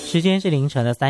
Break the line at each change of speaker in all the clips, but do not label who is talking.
时间是凌晨的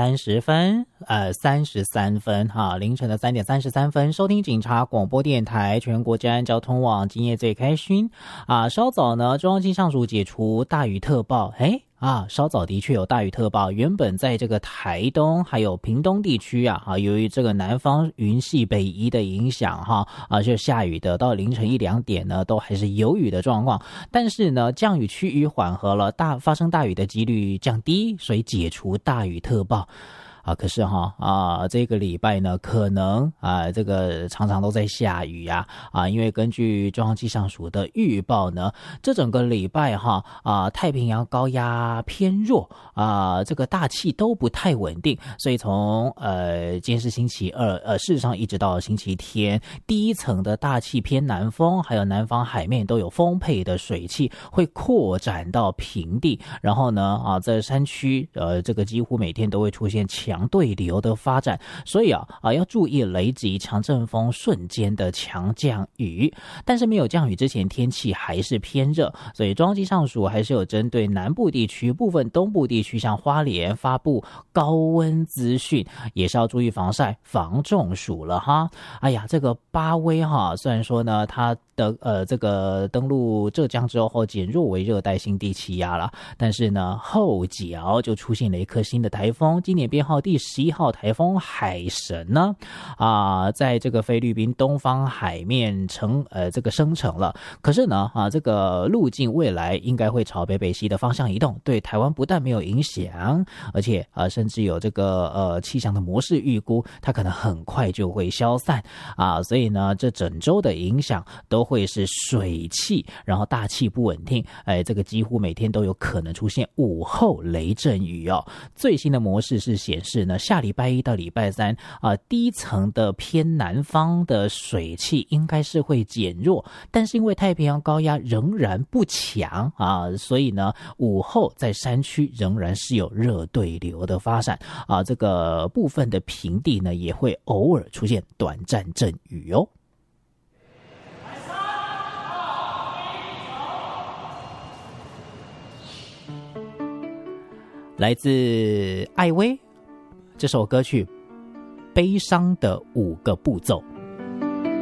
3:33分哈，凌晨的3:33，收听警察广播电台全国治安交通网，今夜最开心啊！稍早呢，中央气象署解除大雨特报，稍早的确有大雨特报。原本在这个台东还有屏东地区由于这个南方云系北移的影响就下雨的，到凌晨1-2点呢都还是有雨的状况。但是呢，降雨趋于缓和了，发生大雨的几率降低，所以解除大雨特报。可是这个礼拜呢，可能这个常常都在下雨因为根据中央气象署的预报呢，这整个礼拜太平洋高压偏弱这个大气都不太稳定，所以从今天是星期二，事实上一直到星期天，第一层的大气偏南风，还有南方海面都有丰沛的水汽会扩展到平地，然后呢在山区这个几乎每天都会出现强对流的发展，所以要注意雷击、强阵风瞬间的强降雨。但是没有降雨之前，天气还是偏热，所以中央气象署还是有针对南部地区、部分东部地区，像花莲发布高温资讯，也是要注意防晒、防中暑了哈。这个巴威虽然说呢，它的这个登陆浙江之后减弱为热带性低气压了，但是呢，后脚就出现了一颗新的台风，今年编号第11号台风海神呢在这个菲律宾东方海面这个生成了。可是呢这个路径未来应该会朝北北西的方向移动，对台湾不但没有影响，而且甚至有这个气象的模式预估，它可能很快就会消散所以呢，这整周的影响都会是水汽，然后大气不稳定，这个几乎每天都有可能出现午后雷阵雨最新的模式是显示呢，下礼拜一到礼拜三低层的偏南方的水汽应该是会减弱，但是因为太平洋高压仍然不强所以呢，午后在山区仍然是有热对流的发展这个部分的平地呢也会偶尔出现短暂阵雨来自艾薇这首歌曲《悲伤的5个步骤》。